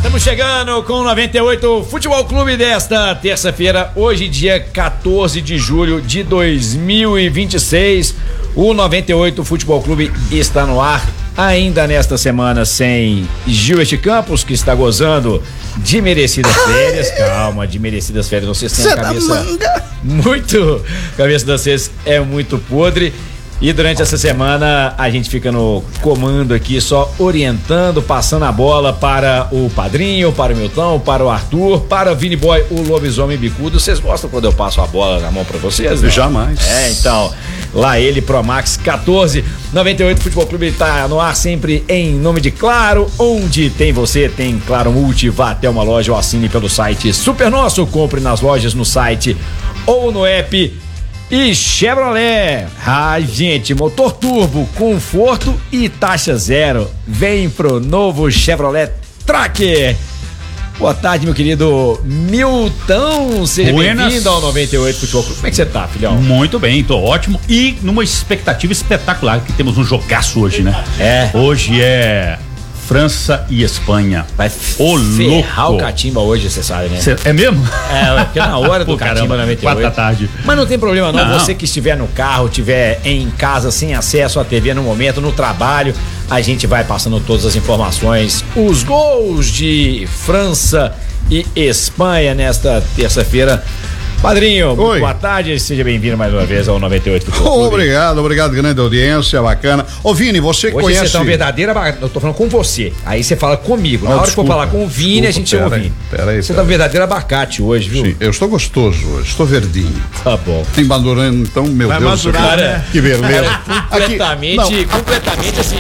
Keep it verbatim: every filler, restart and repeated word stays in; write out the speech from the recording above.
Estamos chegando com o noventa e oito Futebol Clube desta terça-feira, hoje dia quatorze de julho de dois mil e vinte e seis. O noventa e oito Futebol Clube está no ar, ainda nesta semana sem Gilbert Campos, que está gozando de merecidas férias. Calma, de merecidas férias. Vocês têm a cabeça muito... A cabeça de vocês é muito podre. E durante essa semana a gente fica no comando aqui, só orientando, passando a bola para o Padrinho, para o Milton, para o Arthur, para o Vini Boy, o lobisomem bicudo. Vocês gostam quando eu passo a bola na mão para vocês? Não? Jamais. É, então, lá ele, Promax quatorze, noventa e oito Futebol Clube está no ar sempre em nome de Claro, onde tem você, tem Claro Multi. Vá até uma loja ou assine pelo site Super Nosso, compre nas lojas, no site ou no app. E Chevrolet, ai gente, motor turbo, conforto e taxa zero. Vem pro novo Chevrolet Tracker. Boa tarde, meu querido Milton, seja bem-vindo ao noventa e oito Futebol Clube. Como é que você tá, filhão? Muito bem, tô ótimo e numa expectativa espetacular, que temos um jogaço hoje, né? É. Hoje é França e Espanha. Vai Ô, ferrar louco. o Catimba hoje, você sabe, né? Cê, é mesmo? É, porque na hora do Pô, Catimba caramba, noventa e oito. quatro da tarde. Mas não tem problema não, Não. Você que estiver no carro, estiver em casa sem acesso à T V no momento, no trabalho, a gente vai passando todas as informações. Os gols de França e Espanha nesta terça-feira. Padrinho, Oi. boa tarde, seja bem-vindo mais uma vez ao noventa e oito Futebol Clube. Obrigado, obrigado, grande audiência, bacana. Ô Vini, você Hoje conhece... você tá um verdadeiro abac... Eu tô falando com você. Aí você fala comigo. Na Oh, hora que for desculpa, falar com o Vini, desculpa, a gente chama o pera aí, Vini. pera aí, Você pera tá um aí. verdadeiro abacate hoje, viu? Sim, eu estou gostoso hoje, estou verdinho. Tá bom. Tem madurando, então, meu Vai Deus do madurar, céu. né? Que beleza. Completamente, Aqui, completamente assim,